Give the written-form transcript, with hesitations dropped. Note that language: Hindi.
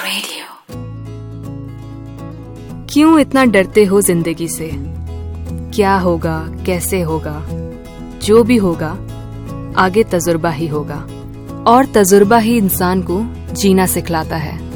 रेडियो। क्यों इतना डरते हो जिंदगी से? क्या होगा, कैसे होगा? जो भी होगा आगे तजुर्बा ही होगा, और तजुर्बा ही इंसान को जीना सिखलाता है।